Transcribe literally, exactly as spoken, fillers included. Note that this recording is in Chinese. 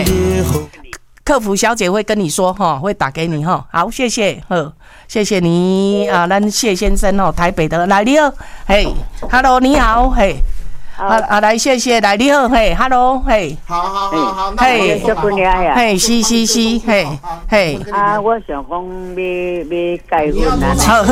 嘿，客服小姐会跟你说哈，会打给你哈。好，谢谢，呵，谢谢你啊，咱谢先生哦，台北的来你好，嘿 ，Hello， 你好，嘿。啊啊！来，谢谢，来你好，嘿 ，Hello， 嘿， 好好好好， 嘿， 这姑娘呀， 嘿，是是是，嘿，嘿， 啊，我想讲要要结婚啊。 好好